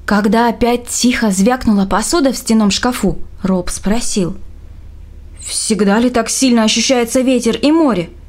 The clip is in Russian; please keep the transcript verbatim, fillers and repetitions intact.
Когда опять тихо звякнула посуда в стенном шкафу, Роб спросил: «Всегда ли так сильно ощущается ветер и море?»